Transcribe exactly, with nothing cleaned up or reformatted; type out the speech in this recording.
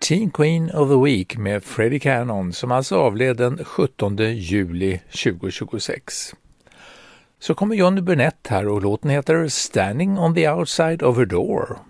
Teen Queen of the Week med Freddie Cannon som alltså avled den sjuttonde juli tjugohundratjugosex. Så kommer Johnny Burnett här och låten heter Standing on the Outside of a Door.